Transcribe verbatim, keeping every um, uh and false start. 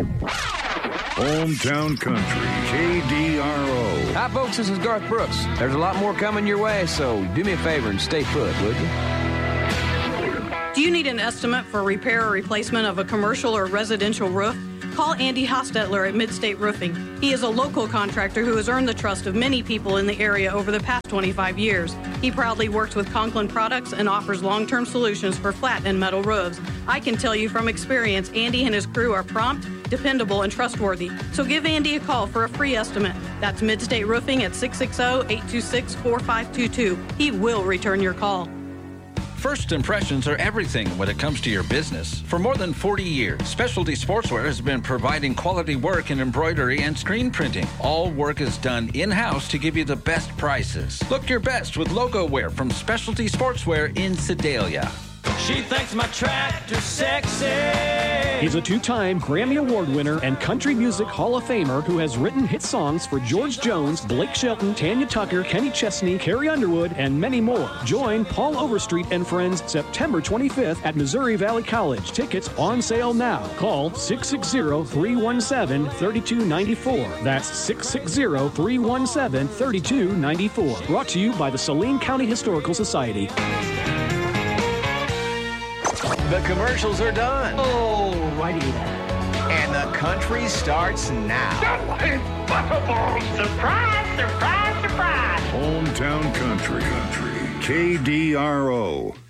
Hometown Country, K D R O. Hi, folks. This is Garth Brooks. There's a lot more coming your way, so do me a favor and stay put, would you? Do you need an estimate for repair or replacement of a commercial or residential roof? Call Andy Hostetler at Midstate Roofing. He is a local contractor who has earned the trust of many people in the area over the past twenty-five years. He proudly works with Conklin Products and offers long-term solutions for flat and metal roofs. I can tell you from experience, Andy and his crew are prompt, dependable, and trustworthy. So give Andy a call for a free estimate. That's Midstate Roofing at six six zero, eight two six, four five two two. He will return your call. First impressions are everything when it comes to your business. For more than forty years, Specialty Sportswear has been providing quality work in embroidery and screen printing. All work is done in-house to give you the best prices. Look your best with logo wear from Specialty Sportswear in Sedalia. She thinks my tractor's sexy. He's a two-time Grammy Award winner and Country Music Hall of Famer who has written hit songs for George Jones, Blake Shelton, Tanya Tucker, Kenny Chesney, Carrie Underwood, and many more. Join Paul Overstreet and friends September twenty-fifth at Missouri Valley College. Tickets on sale now. Call six six zero, three one seven, three two nine four. That's six six zero, three one seven, three two nine four. Brought to you by the Saline County Historical Society. The commercials are done. Oh, righty then. And the country starts now. Surprise, surprise, surprise. Hometown Country, Country, K D R O.